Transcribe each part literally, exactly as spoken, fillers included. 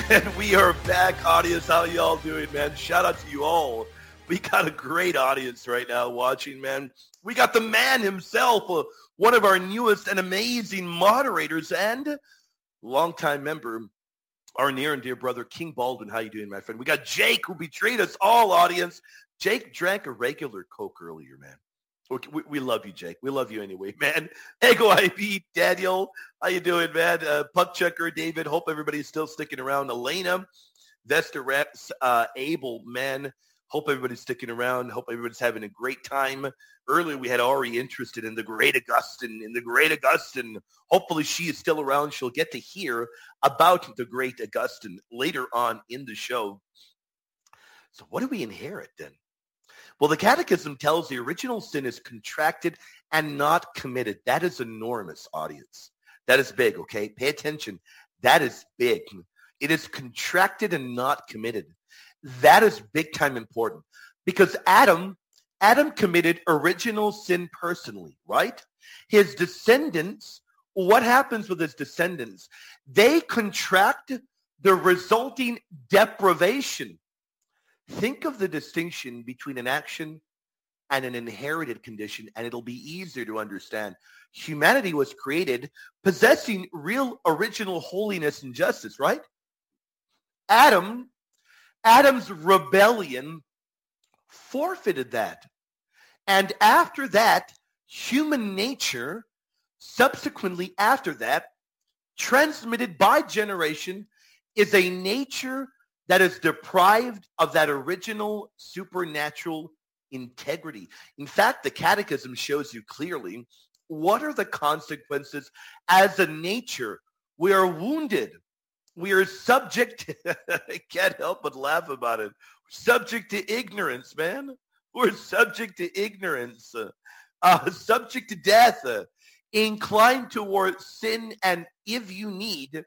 And we are back, audience. How y'all doing, man? Shout out to you all. We got a great audience right now watching, man. We got the man himself, uh, one of our newest and amazing moderators and longtime member, our near and dear brother, King Baldwin. How you doing, my friend? We got Jake, who betrayed us all, audience. Jake drank a regular Coke earlier, man. We, we love you, Jake. We love you anyway, man. Ego I B, Daniel, how you doing, man? Uh, Puck Checker, David. Hope everybody's still sticking around. Elena, Vesta Rex, uh, Abel, man. Hope everybody's sticking around. Hope everybody's having a great time. Earlier, we had Ari interested in the Great Augustine, in the Great Augustine. Hopefully, she is still around. She'll get to hear about the Great Augustine later on in the show. So what do we inherit then? Well, the Catechism tells the original sin is contracted and not committed. That is enormous, audience. That is big, okay? Pay attention. That is big. It is contracted and not committed. That is big time important because Adam, Adam committed original sin personally, right? His descendants, what happens with his descendants? They contract the resulting deprivation. Think of the distinction between an action and an inherited condition, and it'll be easier to understand. Humanity was created possessing real original holiness and justice, right? Adam, Adam's rebellion forfeited that. And after that, human nature, subsequently after that, transmitted by generation, is a nature that is deprived of that original supernatural integrity. In fact, the Catechism shows you clearly what are the consequences as a nature. We are wounded. We are subject to, I can't help but laugh about it. We're subject to ignorance, man. We're subject to ignorance, uh, uh, subject to death, uh, inclined toward sin, and if you need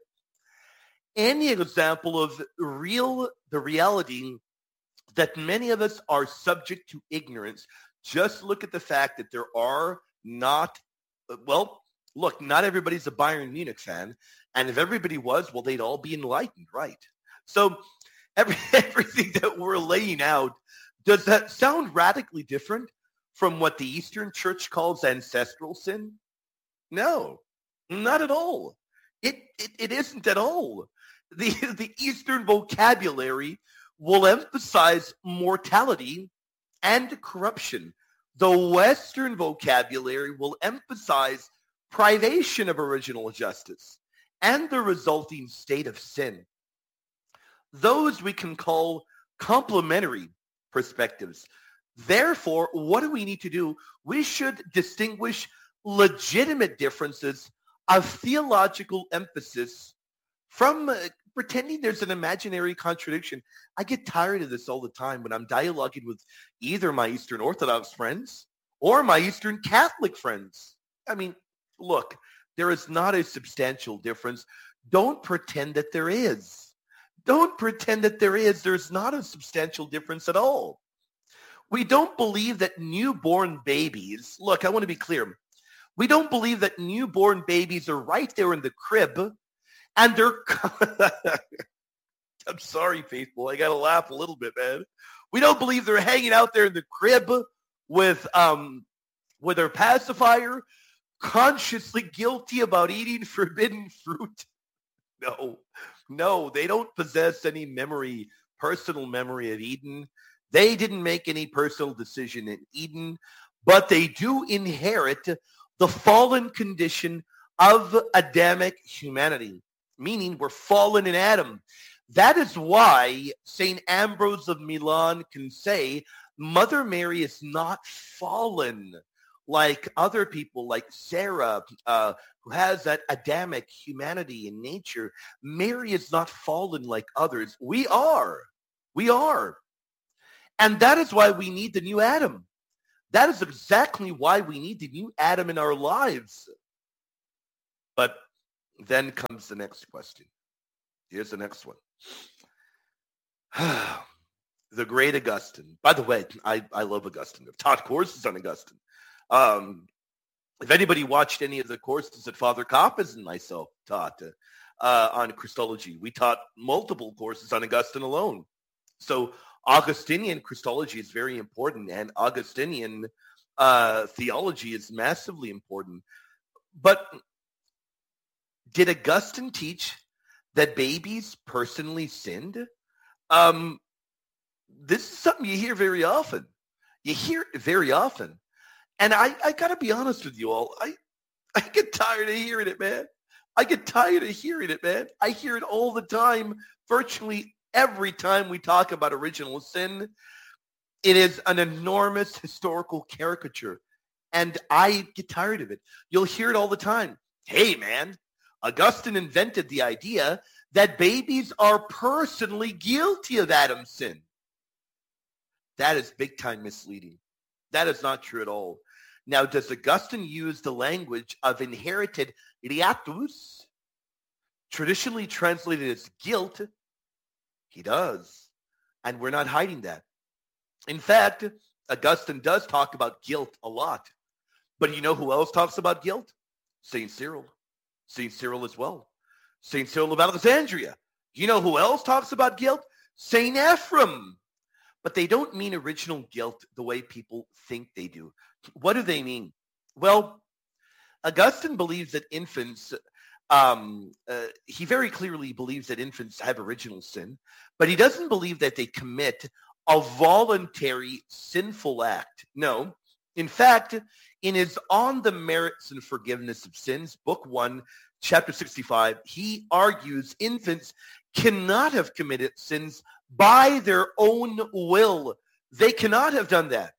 any example of real, the reality that many of us are subject to ignorance, just look at the fact that there are not, well, look, not everybody's a Bayern Munich fan. And if everybody was, well, they'd all be enlightened, right? So every, everything that we're laying out, does that sound radically different from what the Eastern Church calls ancestral sin? No, not at all. It, it, it isn't at all. The, the Eastern vocabulary will emphasize mortality and corruption. The Western vocabulary will emphasize privation of original justice and the resulting state of sin. Those we can call complementary perspectives. Therefore, what do we need to do? We should distinguish legitimate differences of theological emphasis from uh, pretending there's an imaginary contradiction. I get tired of this all the time when I'm dialoguing with either my Eastern Orthodox friends or my Eastern Catholic friends. I mean, look, there is not a substantial difference. Don't pretend that there is. Don't pretend that there is. There's not a substantial difference at all. We don't believe that newborn babies, look, I want to be clear. We don't believe that newborn babies are right there in the crib and they're, I'm sorry, faithful. I got to laugh a little bit, man. We don't believe they're hanging out there in the crib with, um, with their pacifier, consciously guilty about eating forbidden fruit. No, no, they don't possess any memory, personal memory of Eden. They didn't make any personal decision in Eden, but they do inherit the fallen condition of Adamic humanity, meaning we're fallen in Adam. That is why Saint Ambrose of Milan can say Mother Mary is not fallen like other people, like Sarah, uh, who has that Adamic humanity in nature. Mary is not fallen like others. We are. We are. And that is why we need the new Adam. That is exactly why we need the new Adam in our lives. But then comes the next question. Here's the next one. The Great Augustine. By the way, I, I love Augustine. I've taught courses on Augustine. Um, if anybody watched any of the courses that Father Coppes and myself taught, uh, on Christology. We taught multiple courses on Augustine alone. So Augustinian Christology is very important, and Augustinian uh, theology is massively important. But did Augustine teach that babies personally sinned? Um, this is something you hear very often. You hear it very often. And I, I got to be honest with you all. I, I get tired of hearing it, man. I get tired of hearing it, man. I hear it all the time, virtually every time we talk about original sin. It is an enormous historical caricature. And I get tired of it. You'll hear it all the time. Hey, man, Augustine invented the idea that babies are personally guilty of Adam's sin. That is big time misleading. That is not true at all. Now, does Augustine use the language of inherited riatus, traditionally translated as guilt? He does. And we're not hiding that. In fact, Augustine does talk about guilt a lot. But you know who else talks about guilt? Saint Cyril. Saint Cyril as well. Saint Cyril of Alexandria. You know who else talks about guilt? Saint Ephrem. But they don't mean original guilt the way people think they do. What do they mean? Well, Augustine believes that infants, um, uh, he very clearly believes that infants have original sin, but he doesn't believe that they commit a voluntary sinful act. No. In fact, in his On the Merits and Forgiveness of Sins, book one, chapter sixty-five, he argues infants cannot have committed sins by their own will. They cannot have done that.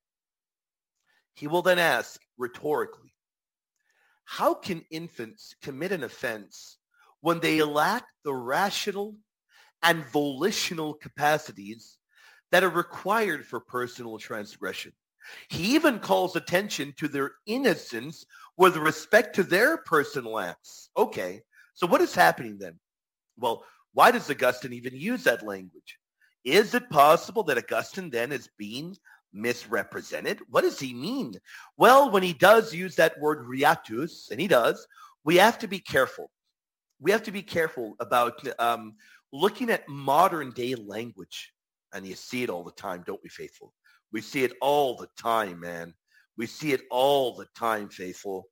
He will then ask rhetorically, how can infants commit an offense when they lack the rational and volitional capacities that are required for personal transgression? He even calls attention to their innocence with respect to their personal acts. Okay, so what is happening then? Well, why does Augustine even use that language? Is it possible that Augustine then is being misrepresented? What does he mean? Well, when he does use that word riatus, and he does, we have to be careful. We have to be careful about um, looking at modern day language. And you see it all the time, don't we, Faithful? We see it all the time, man. We see it all the time, Faithful.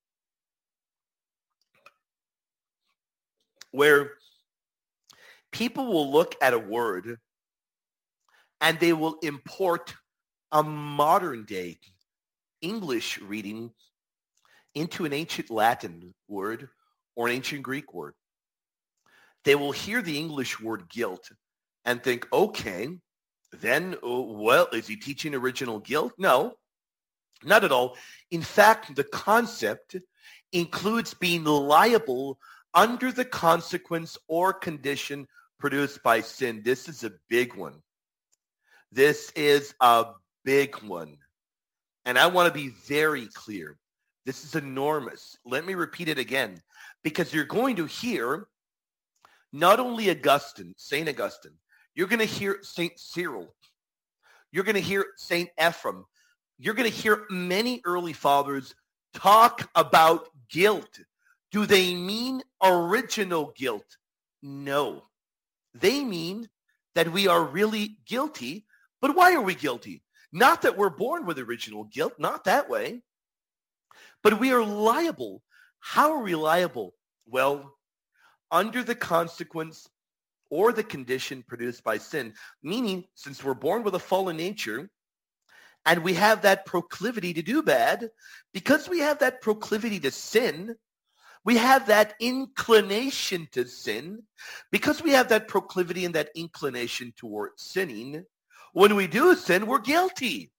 Where people will look at a word and they will import a modern day English reading into an ancient Latin word or an ancient Greek word. They will hear the English word guilt and think, okay, then, well, is he teaching original guilt? No, not at all. In fact, the concept includes being liable under the consequence or condition produced by sin. This is a big one. This is a big one. And I want to be very clear. This is enormous. Let me repeat it again, because you're going to hear not only Augustine, Saint Augustine, you're going to hear Saint Cyril. You're going to hear Saint Ephrem. You're going to hear many early fathers talk about guilt. Do they mean original guilt? No. They mean that we are really guilty. But why are we guilty? Not that we're born with original guilt, not that way. But we are liable. How are we liable? Well, under the consequence or the condition produced by sin, meaning since we're born with a fallen nature and we have that proclivity to do bad, because we have that proclivity to sin, we have that inclination to sin, because we have that proclivity and that inclination towards sinning, when we do sin, we're guilty.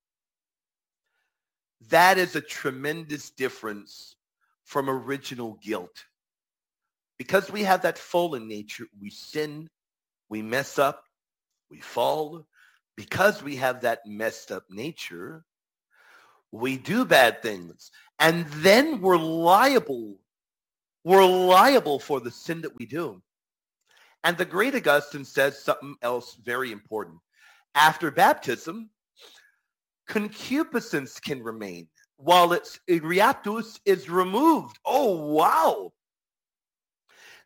That is a tremendous difference from original guilt. Because we have that fallen nature, we sin, we mess up, we fall. Because we have that messed up nature, we do bad things. And then we're liable. We're liable for the sin that we do. And the great Augustine says something else very important. After baptism, concupiscence can remain while its riatus is removed. Oh, wow.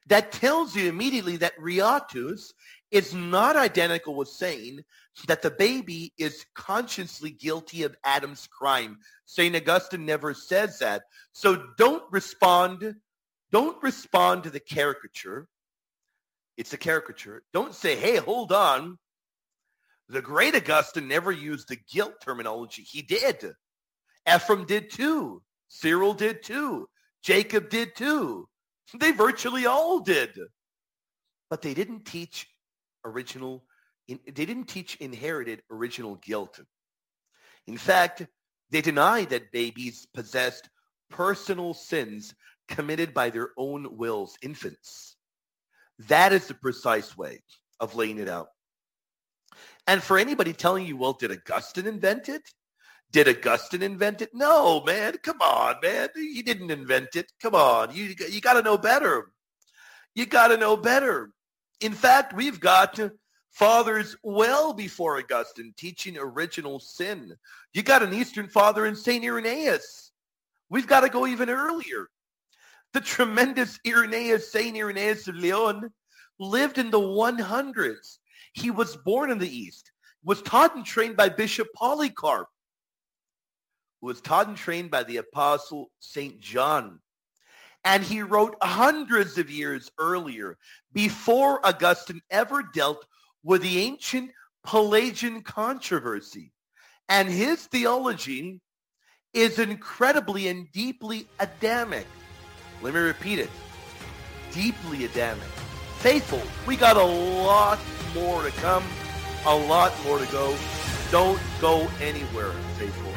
that tells you immediately that riatus is not identical with saying that the baby is consciously guilty of Adam's crime. Saint Augustine never says that. So don't respond, don't respond to the caricature. It's a caricature. Don't say, hey, hold on. The great Augustine never used the guilt terminology. He did. Ephraim did too. Cyril did too. Jacob did too. They virtually all did. But they didn't teach original, they didn't teach inherited original guilt. In fact, they denied that babies possessed personal sins committed by their own wills, infants. That is the precise way of laying it out. And for anybody telling you, well, did Augustine invent it? Did Augustine invent it? No, man. Come on, man. He didn't invent it. Come on. You, you got to know better. You got to know better. In fact, we've got fathers well before Augustine teaching original sin. You got an Eastern father in Saint Irenaeus. We've got to go even earlier. The tremendous Irenaeus, Saint Irenaeus of Lyon, lived in the hundreds. He was born in the East, was taught and trained by Bishop Polycarp, who was taught and trained by the Apostle Saint John. And he wrote hundreds of years earlier, before Augustine ever dealt with the ancient Pelagian controversy. And his theology is incredibly and deeply Adamic. Let me repeat it. Deeply Adamic. Faithful, we got a lot more to come, a lot more to go. Don't go anywhere, faithful.